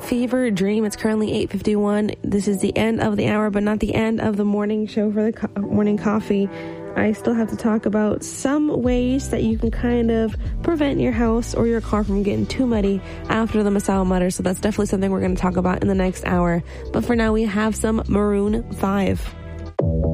fever dream. It's currently 8:51. This is the end of the hour, but not the end of the morning show for the morning coffee. I still have to talk about some ways that you can kind of prevent your house or your car from getting too muddy after the Masao Mutter. So that's definitely something we're going to talk about in the next hour. But for now, we have some Maroon 5.